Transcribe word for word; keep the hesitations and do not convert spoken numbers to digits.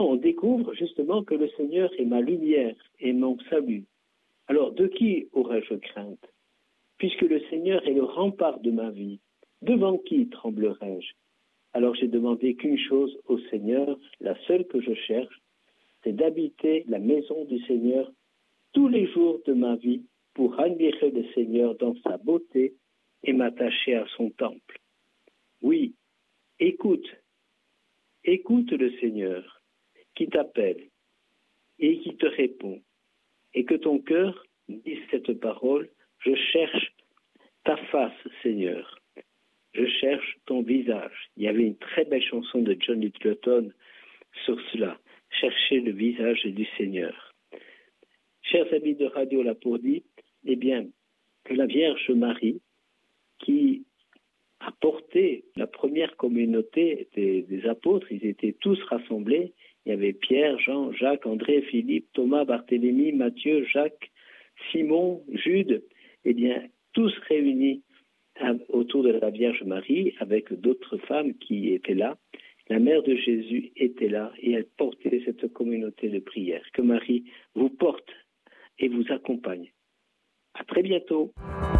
on découvre justement que le Seigneur est ma lumière et mon salut. Alors, de qui aurais-je crainte? Puisque le Seigneur est le rempart de ma vie, devant qui tremblerai-je? Alors j'ai demandé qu'une chose au Seigneur, la seule que je cherche, c'est d'habiter la maison du Seigneur tous les jours de ma vie pour admirer le Seigneur dans sa beauté et m'attacher à son temple. Oui, écoute, écoute le Seigneur qui t'appelle et qui te répond, et que ton cœur dise cette parole: je cherche ta face, Seigneur. Je cherche ton visage. Il y avait une très belle chanson de John Littleton sur cela. Chercher le visage du Seigneur. Chers amis de Radio Lapourdie, eh bien, que la Vierge Marie, qui a porté la première communauté des, des apôtres, ils étaient tous rassemblés. Il y avait Pierre, Jean, Jacques, André, Philippe, Thomas, Barthélemy, Matthieu, Jacques, Simon, Jude, eh bien, tous réunis autour de la Vierge Marie, avec d'autres femmes qui étaient là. La mère de Jésus était là et elle portait cette communauté de prière. Que Marie vous porte et vous accompagne. À très bientôt.